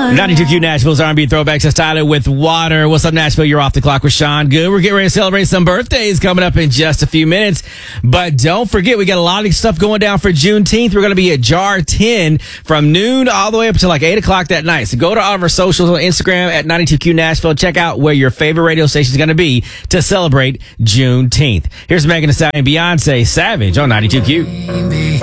92Q Nashville's R&B Throwbacks. That's Tyler with Water. What's up, Nashville? You're off the clock with Sean Good. We're getting ready to celebrate some birthdays coming up in just a few minutes. But don't forget, we got a lot of stuff going down for Juneteenth. We're going to be at Jar 10 from noon all the way up to like 8 o'clock that night. So go to all of our socials on Instagram at 92Q Nashville. Check out where your favorite radio station is going to be to celebrate Juneteenth. Here's Megan Thee Stallion and Beyonce Savage on 92Q.